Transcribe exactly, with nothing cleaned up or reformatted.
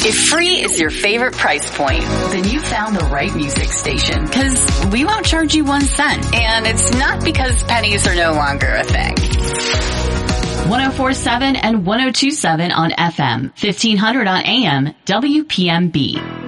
If free is your favorite price point, then you found the right music station, because we won't charge you one cent. And it's not because pennies are no longer a thing. one oh four point seven and one oh two point seven on F M, fifteen hundred on A M, W P M B.